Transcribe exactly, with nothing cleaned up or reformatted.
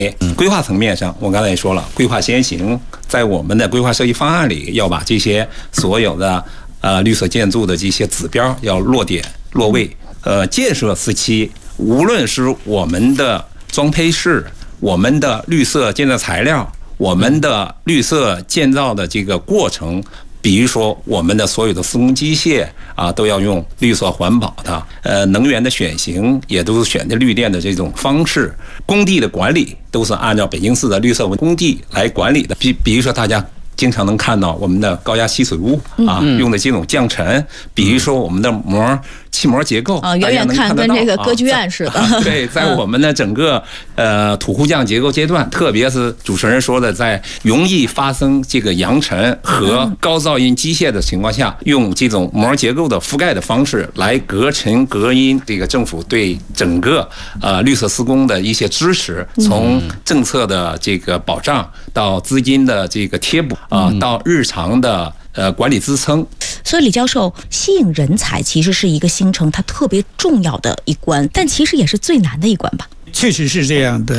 规划层面上，我刚才也说了，规划先行，在我们的规划设计方案里，要把这些所有的呃绿色建筑的这些指标要落点落位。呃，建设时期，无论是我们的装配式、我们的绿色建造材料、我们的绿色建造的这个过程。比如说，我们的所有的施工机械啊，都要用绿色环保的，呃，能源的选型也都是选的绿电的这种方式，工地的管理都是按照北京市的绿色工地来管理的。比比如说，大家经常能看到我们的高压吸水屋啊，用的这种降尘，比如说我们的膜。气膜结构啊，远远看跟这个歌剧院似的。 啊、对，在我们的整个呃土库降结构阶段，特别是主持人说的，在容易发生这个扬尘和高噪音机械的情况下，用这种膜结构的覆盖的方式来隔尘隔音。这个政府对整个呃绿色施工的一些支持，从政策的这个保障到资金的这个贴补啊、呃，到日常的。呃，管理支撑。 所以李教授，吸引人才其实是一个新城它特别重要的一关，但其实也是最难的一关吧？ 确实是这样的。